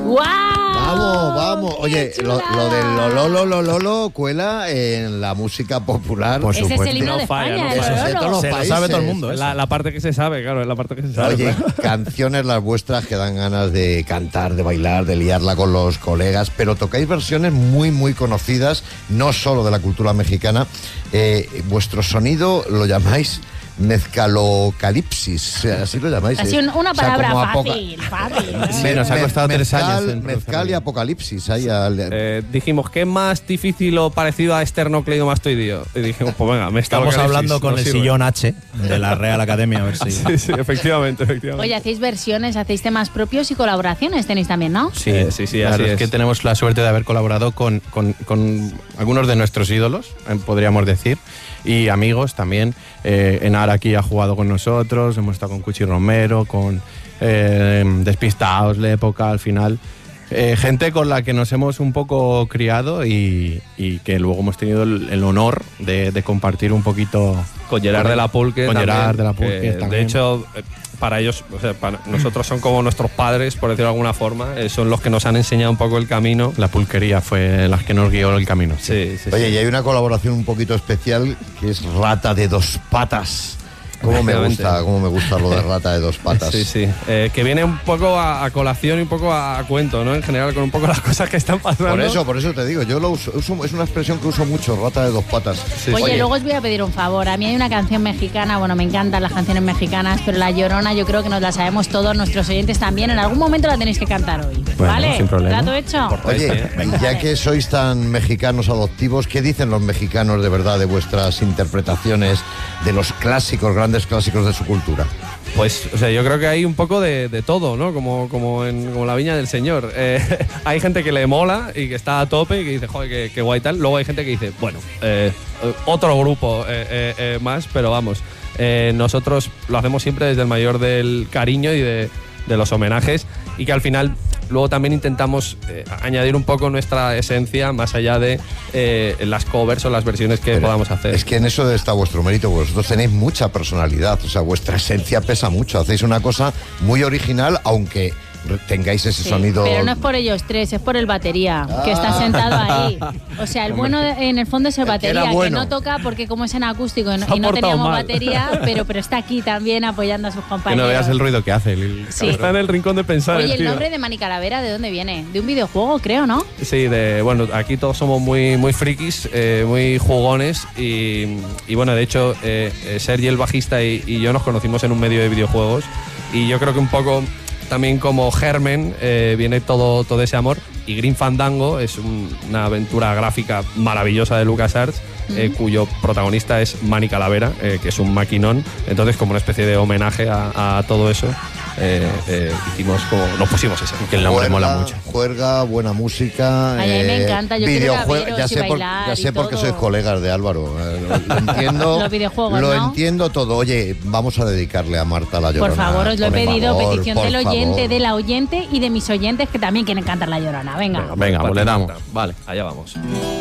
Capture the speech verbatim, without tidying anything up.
¡Guau! Vamos, vamos. Oye, lo, lo del Lolo, Lolo, Lolo cuela en la música popular. Por Ese es supuesto. el himno No de falla, España, no el falla. Eso es de Lolo. todos los Se lo países. sabe todo el mundo. La, la parte que se sabe, claro, es la parte que se sabe. Oye, canciones las vuestras que dan ganas de cantar, de bailar, de liarla con los colegas, pero tocáis versiones muy, muy conocidas, no solo de la cultura mexicana. Eh, vuestro sonido lo llamáis mezcalocalipsis, así lo llamáis. Así ¿eh? un- una O sea, palabra como apoca- fácil, fácil. ¿no? Sí, nos ha costado tres mezcal, años en Mezcal y procesarlo. apocalipsis. Ahí al- Eh, dijimos, ¿qué es más difícil o parecido a esternocleidomastoideo? Y dijimos, pues venga, me Estamos hablando con el sillón H de la Real Academia, a ver si... Sí, sí, efectivamente, efectivamente. Oye, hacéis versiones, hacéis temas propios y colaboraciones tenéis también, ¿no? Sí, Eh, sí, sí, claro, así es, es. que tenemos la suerte de haber colaborado con, con- con algunos de nuestros ídolos, eh, podríamos decir, y amigos también. Eh, Enar aquí ha jugado con nosotros, hemos estado con Cuchi Romero, con eh, Despistaos, La Época, al final. Eh, gente con la que nos hemos un poco criado y, y que luego hemos tenido el, el honor de, de compartir un poquito Con Gerard de la Pulque. Con también, Gerard de la Pulque que, también. De hecho, eh, para ellos, o sea, para nosotros son como nuestros padres, por decirlo de alguna forma. eh, son los que nos han enseñado un poco el camino. La pulquería fue la que nos guió el camino. Sí, sí, Oye, sí. y hay una colaboración un poquito especial que es Rata de Dos Patas. ¿Cómo me Efectivamente. gusta, cómo me gusta lo de Rata de Dos Patas? Sí, sí. Eh, que viene un poco a, a colación y un poco a, a cuento, ¿no? En general, con un poco las cosas que están pasando. Por eso, por eso te digo, yo lo uso, uso- es una expresión que uso mucho, Rata de Dos Patas. Sí, Oye, sí. luego os voy a pedir un favor. A mí hay una canción mexicana, bueno, me encantan las canciones mexicanas, pero La Llorona yo creo que nos la sabemos todos, nuestros oyentes también. En algún momento la tenéis que cantar hoy. Bueno, ¿Vale? sin problema. ¿Trato hecho? Oye, y ya que sois tan mexicanos adoptivos, ¿qué dicen los mexicanos de verdad de vuestras interpretaciones de los clásicos, grandes clásicos de su cultura? Pues, o sea, yo creo que hay un poco de, de todo, ¿no? Como, como en como la viña del Señor. Eh, hay gente que le mola y que está a tope y que dice, joder, qué, qué guay tal. Luego hay gente que dice, bueno, eh, eh, otro grupo eh, eh, eh, más, pero vamos. eh, nosotros lo hacemos siempre desde el mayor del cariño y de, de los homenajes y que al final luego también intentamos eh, añadir un poco nuestra esencia más allá de eh, las covers o las versiones que Pero podamos hacer. Es que en eso está vuestro mérito, vosotros tenéis mucha personalidad, o sea, vuestra esencia pesa mucho, hacéis una cosa muy original, aunque tengáis ese Sí, sonido. pero no es por ellos tres, es por el batería, que está sentado ahí. O sea, el bueno de- en el fondo es el El que era batería, que, bueno. no toca porque como es en acústico y no, Se ha y no portado teníamos mal. batería, pero, pero está aquí también apoyando a sus Que compañeros. no veas el ruido que hace. El, Sí. Está en el rincón de pensar. Oye, el tío. nombre de Mani Calavera, ¿de dónde viene? De un videojuego, creo, ¿no? Sí, de, bueno, aquí todos somos muy, muy frikis, eh, muy jugones y, y bueno, de hecho, eh, eh, Sergi el bajista y, y yo nos conocimos en un medio de videojuegos y yo creo que un poco también como germen eh, viene todo, todo ese amor y Green Fandango es un- una aventura gráfica maravillosa de LucasArts eh, cuyo protagonista es Manny Calavera, eh, que es un maquinón, entonces como una especie de homenaje a, a todo eso eh, eh, hicimos como, nos pusimos ese. que el nombre Juerga, mola mucho. Juerga, buena música. Ay, a mí me encanta, yo quiero ir a videojue- veros ya y sé, por, bailar ya y sé por qué todo. sois colegas de Álvaro. eh, Lo, lo entiendo. Los videojuegos, Lo ¿no? entiendo todo. Oye, vamos a dedicarle a Marta La Llorona. Por favor, os lo he por pedido, favor, petición por del oyente, favor. de la oyente y de mis oyentes que también quieren cantar La Llorona. Venga. Venga, pues le damos. Vale, allá vamos.